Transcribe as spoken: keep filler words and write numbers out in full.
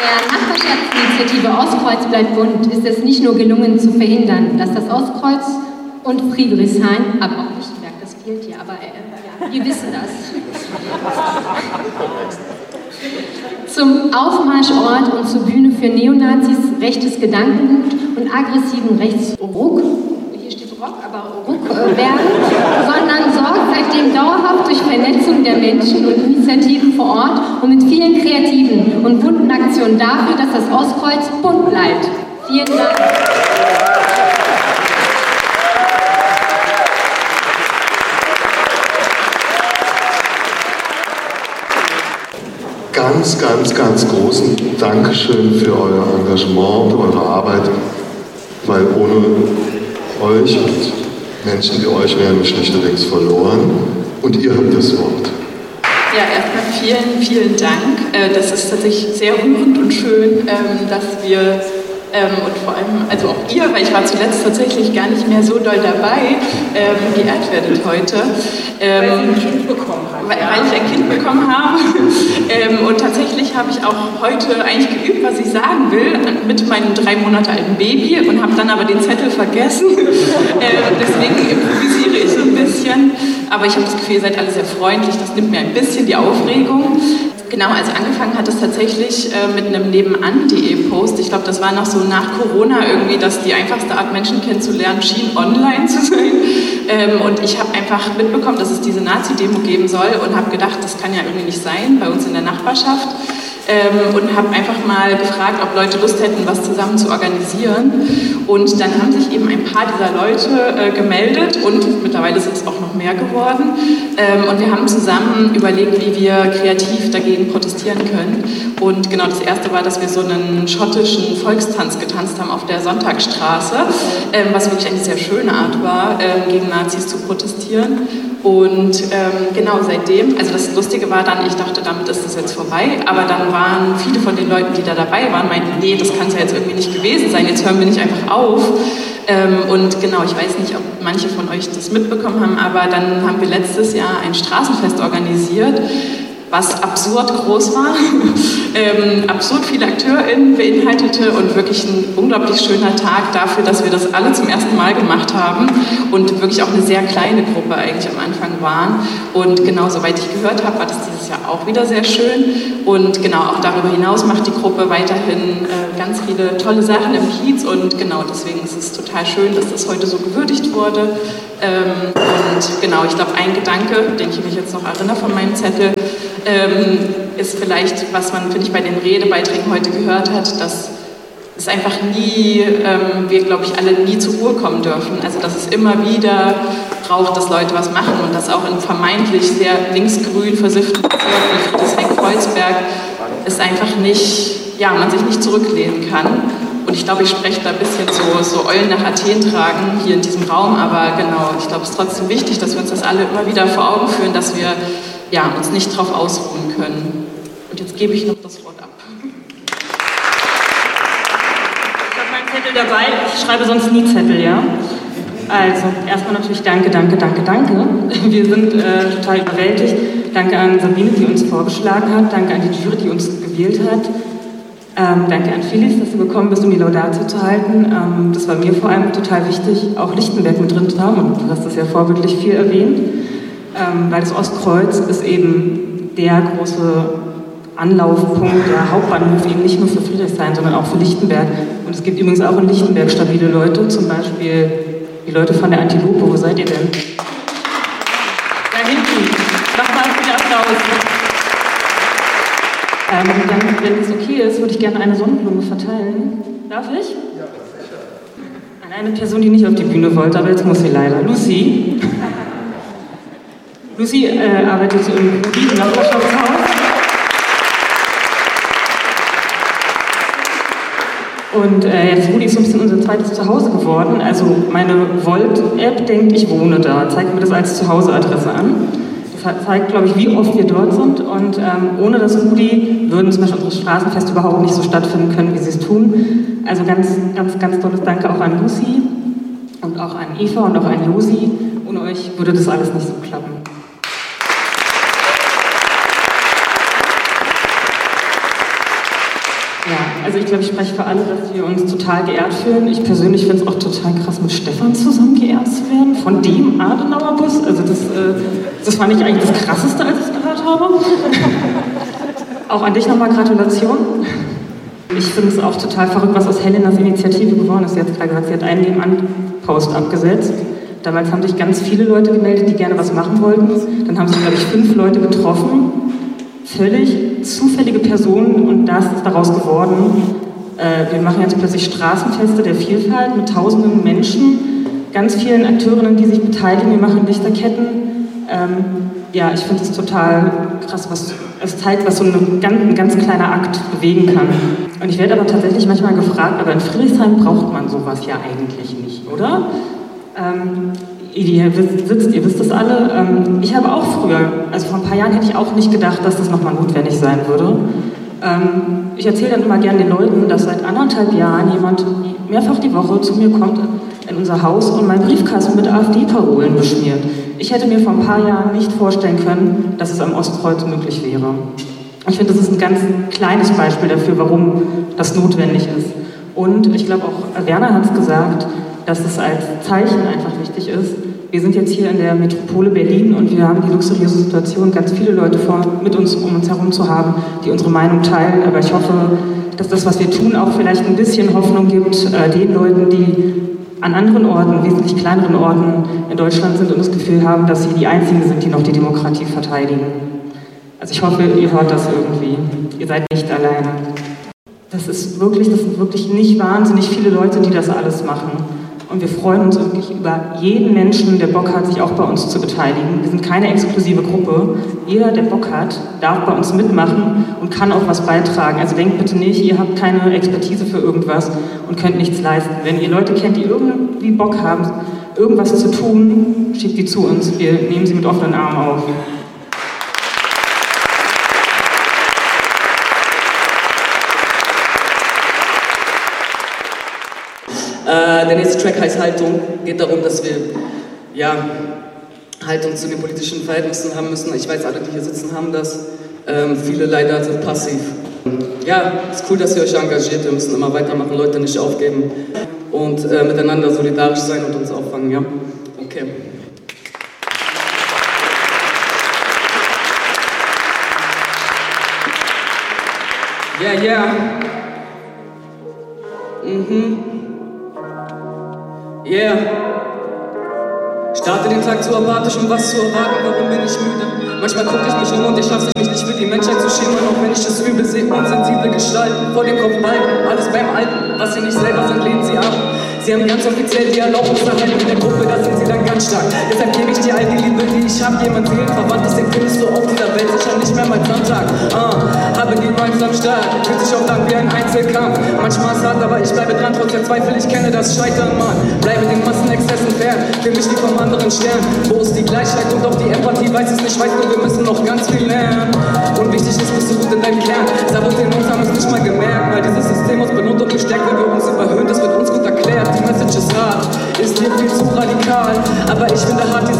Der Nachbarschaftsinitiative Ostkreuz bleibt bunt ist es nicht nur gelungen zu verhindern, dass das Ostkreuz und Friedrichshain, aber auch Lichtenberg, das fehlt hier, aber äh, ja, wir wissen das, zum Aufmarschort und zur Bühne für Neonazis, rechtes Gedankengut und aggressiven Rechtsruck, hier steht Rock, aber Ruck äh, werden, sondern sorgt seitdem dauerhaft durch Vernetzung der Menschen und Initiativen vor Ort und mit vielen kreativen und bunten Aktionen dafür, dass das Ostkreuz bunt bleibt. Vielen Dank. Ganz, ganz, ganz großen Dankeschön für euer Engagement, für eure Arbeit, weil ohne euch und Menschen wie euch wären wir schlechterdings verloren. Und ihr habt das Wort. Ja, erstmal vielen, vielen Dank. Das ist tatsächlich sehr rührend und schön, dass wir Ähm, und vor allem, also auch ihr, weil ich war zuletzt tatsächlich gar nicht mehr so doll dabei, ähm, geehrt werdet heute. Ähm, weil Sie ein Kind bekommen haben. Weil, weil ich ein Kind bekommen habe. ähm, und tatsächlich habe ich auch heute eigentlich geübt, was ich sagen will, mit meinem drei Monate alten Baby und habe dann aber den Zettel vergessen. ähm, deswegen improvisiere ich so ein bisschen. Aber ich habe das Gefühl, ihr seid alle sehr freundlich, das nimmt mir ein bisschen die Aufregung. Genau, also angefangen hat es tatsächlich äh, mit einem Nebenan.de Post. Ich glaube, das war noch so nach Corona irgendwie, dass die einfachste Art, Menschen kennenzulernen, schien online zu sein. Ähm, und ich habe einfach mitbekommen, dass es diese Nazi-Demo geben soll und habe gedacht, das kann ja irgendwie nicht sein bei uns in der Nachbarschaft. Ähm, und habe einfach mal gefragt, ob Leute Lust hätten, was zusammen zu organisieren. Und dann haben sich eben ein paar dieser Leute äh, gemeldet und mittlerweile sind es auch noch mehr geworden. Ähm, und wir haben zusammen überlegt, wie wir kreativ dagegen protestieren können. Und genau das erste war, dass wir so einen schottischen Volkstanz getanzt haben auf der Sonntagsstraße, ähm, was wirklich eine sehr schöne Art war, ähm, gegen Nazis zu protestieren. Und ähm, genau seitdem, also das Lustige war dann, ich dachte, damit ist das jetzt vorbei, aber dann waren viele von den Leuten, die da dabei waren, meinten, nee, das kann es ja jetzt irgendwie nicht gewesen sein, jetzt hören wir nicht einfach auf. Ähm, und genau, ich weiß nicht, ob manche von euch das mitbekommen haben, aber dann haben wir letztes Jahr ein Straßenfest organisiert, was absurd groß war, ähm, absurd viele AkteurInnen beinhaltete und wirklich ein unglaublich schöner Tag dafür, dass wir das alle zum ersten Mal gemacht haben und wirklich auch eine sehr kleine Gruppe eigentlich am Anfang waren. Und genau, soweit ich gehört habe, war das dieses Jahr auch wieder sehr schön. Und genau, auch darüber hinaus macht die Gruppe weiterhin äh, ganz viele tolle Sachen im Kiez und genau, deswegen ist es total schön, dass das heute so gewürdigt wurde. Ähm, und genau, ich glaube, ein Gedanke, den ich mich jetzt noch erinnere von meinem Zettel, Ähm, ist vielleicht, was man, finde ich, bei den Redebeiträgen heute gehört hat, dass es einfach nie, ähm, wir, glaube ich, alle nie zur Ruhe kommen dürfen. Also, dass es immer wieder braucht, dass Leute was machen und dass auch in vermeintlich sehr linksgrün versifften Bezirken wie Friedrichshain-Kreuzberg es einfach nicht, ja, man sich nicht zurücklehnen kann. Und ich glaube, ich spreche da ein bisschen so, so Eulen nach Athen tragen hier in diesem Raum, aber genau, ich glaube, es ist trotzdem wichtig, dass wir uns das alle immer wieder vor Augen führen, dass wir ja, uns nicht darauf ausruhen können. Und jetzt gebe ich noch das Wort ab. Ich habe meinen Zettel dabei, ich schreibe sonst nie Zettel, ja? Also, erstmal natürlich danke, danke, danke, danke. Wir sind äh, total überwältigt. Danke an Sabine, die uns vorgeschlagen hat. Danke an die Jury, die uns gewählt hat. Ähm, danke an Felix, dass du gekommen bist, um die Laudatio zu halten. Ähm, das war mir vor allem total wichtig, auch Lichtenberg mit drin zu haben. Und du hast das ja vorbildlich viel erwähnt. Ähm, weil das Ostkreuz ist eben der große Anlaufpunkt, der Hauptbahnhof eben nicht nur für Friedrichshain, sondern auch für Lichtenberg. Und es gibt übrigens auch in Lichtenberg stabile Leute, zum Beispiel die Leute von der Antilope. Wo seid ihr denn? Da hinten. Macht mal einen Applaus. Ähm, und dann, wenn es okay ist, würde ich gerne eine Sonnenblume verteilen. Darf ich? Ja, sicher. An eine Person, die nicht auf die Bühne wollte, aber jetzt muss sie leider. Lucy. Lucy äh, arbeitet im Nachbarschaftshaus und äh, das Rudi ist so ein bisschen unser zweites Zuhause geworden. Also meine Volt-App denkt, ich wohne da, zeigt mir das als Zuhauseadresse an. Das zeigt, glaube ich, wie oft wir dort sind und ähm, ohne das Rudi würden zum Beispiel unsere Straßenfeste überhaupt nicht so stattfinden können, wie sie es tun. Also ganz, ganz, ganz tolles Danke auch an Lucy und auch an Eva und auch an Josi. Ohne euch würde das alles nicht so klappen. Ja, also ich glaube, ich spreche für alle, dass wir uns total geehrt fühlen. Ich persönlich finde es auch total krass, mit Stefan zusammen geehrt zu werden, von dem Adenauerbus. Also das, äh, das fand ich eigentlich das Krasseste, als ich es gehört habe. Auch an dich nochmal Gratulation. Ich finde es auch total verrückt, was aus Helenas Initiative geworden ist. Sie hat gerade gesagt, sie hat einen Nebenan-Post abgesetzt. Damals haben sich ganz viele Leute gemeldet, die gerne was machen wollten. Dann haben sich, glaube ich, fünf Leute getroffen. Völlig zufällige Personen, und das ist daraus geworden. Äh, wir machen jetzt plötzlich Straßenfeste der Vielfalt mit tausenden Menschen, ganz vielen Akteurinnen, die sich beteiligen. Wir machen Lichterketten. Ähm, ja, ich finde es total krass, was es zeigt, was so ein ganz, ein ganz kleiner Akt bewegen kann. Und ich werde aber tatsächlich manchmal gefragt, aber in Friedrichshain braucht man sowas ja eigentlich nicht, oder? Ähm, ihr sitzt, ihr wisst das alle. Ähm, ich habe auch früher, also vor ein paar Jahren hätte ich auch nicht gedacht, dass das nochmal notwendig sein würde. Ähm, ich erzähle dann immer gerne den Leuten, dass seit anderthalb Jahren jemand mehrfach die Woche zu mir kommt in unser Haus und meinen Briefkasten mit AfD-Parolen beschmiert. Ich hätte mir vor ein paar Jahren nicht vorstellen können, dass es am Ostkreuz möglich wäre. Ich finde, das ist ein ganz kleines Beispiel dafür, warum das notwendig ist. Und ich glaube auch, Werner hat es gesagt, dass es als Zeichen einfach wichtig ist. Wir sind jetzt hier in der Metropole Berlin und wir haben die luxuriöse Situation, ganz viele Leute vor, mit uns um uns herum zu haben, die unsere Meinung teilen. Aber ich hoffe, dass das, was wir tun, auch vielleicht ein bisschen Hoffnung gibt, äh, den Leuten, die an anderen Orten, wesentlich kleineren Orten in Deutschland sind und das Gefühl haben, dass sie die Einzigen sind, die noch die Demokratie verteidigen. Also ich hoffe, ihr hört das irgendwie. Ihr seid nicht alleine. Das ist wirklich, das sind wirklich nicht wahnsinnig viele Leute, die das alles machen. Und wir freuen uns wirklich über jeden Menschen, der Bock hat, sich auch bei uns zu beteiligen. Wir sind keine exklusive Gruppe. Jeder, der Bock hat, darf bei uns mitmachen und kann auch was beitragen. Also denkt bitte nicht, ihr habt keine Expertise für irgendwas und könnt nichts leisten. Wenn ihr Leute kennt, die irgendwie Bock haben, irgendwas zu tun, schickt die zu uns. Wir nehmen sie mit offenen Armen auf. Äh, der nächste Track heißt Haltung. Geht darum, dass wir ja, Haltung zu den politischen Verhältnissen haben müssen. Ich weiß, alle, die hier sitzen, haben das. Ähm, viele leider sind passiv. Ja, es ist cool, dass ihr euch engagiert. Wir müssen immer weitermachen, Leute nicht aufgeben und äh, miteinander solidarisch sein und uns auffangen. Ja? Okay. Yeah, yeah. Mhm. Yeah. Starte den Tag zu apathisch, um was zu erwarten, warum bin ich müde? Manchmal gucke ich mich um und ich schaff's mich nicht für die Menschheit zu schämen, auch wenn ich das übel sehe, unsensible Gestalten, vor dem Kopf balken, alles beim Alten, was sie nicht selber sind, lehnen sie ab. Sie haben ganz offiziell die Erlaubnis erhalten in der Gruppe, da sind sie dann ganz stark. Deshalb gebe ich dir all die Liebe, die ich hab, jemand seelenverwandt ist, den findest du auf dieser Welt sicher nicht mehr mal Sonntag. Ah, habe die Vibes am Start, fühlt sich auch dann wie ein Einzelkampf. Manchmal ist hart, aber ich bleibe dran, trotz der Zweifel, ich kenne das Scheitern, Mann. Bleibe den Massenexzessen fern, für mich wie vom anderen Stern. Wo ist die Gleichheit und auch die Empathie, weiß es nicht, weißt du, wir müssen noch ganz viel lernen. Und wichtig ist bis